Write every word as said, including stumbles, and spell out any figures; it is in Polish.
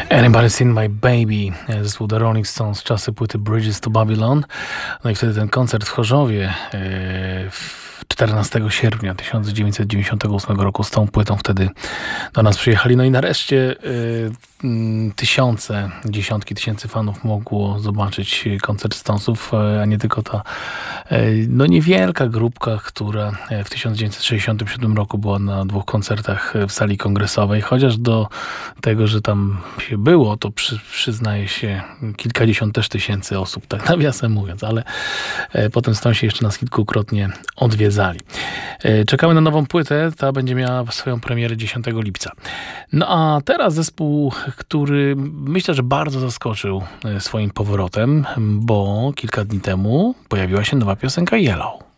Anybody's Seen My Baby, zespół The Rolling Stones, czasy płyty Bridges to Babylon. No i wtedy ten koncert w Chorzowie czternastego sierpnia tysiąc dziewięćset dziewięćdziesiątego ósmego roku. Z tą płytą wtedy do nas przyjechali. No i nareszcie y, y, tysiące, dziesiątki tysięcy fanów mogło zobaczyć koncert Stonesów, a nie tylko ta y, no niewielka grupka, która w tysiąc dziewięćset sześćdziesiątym siódmym roku była na dwóch koncertach w sali kongresowej. Chociaż do tego, że tam się było, to przy, przyznaje się kilkadziesiąt też tysięcy osób, tak nawiasem mówiąc, ale y, potem Stonesi jeszcze nas kilkukrotnie odwiedzali. Czekamy na nową płytę, ta będzie miała swoją premierę dziesiątego lipca. No a teraz zespół, który myślę, że bardzo zaskoczył swoim powrotem, bo kilka dni temu pojawiła się nowa piosenka Yellow.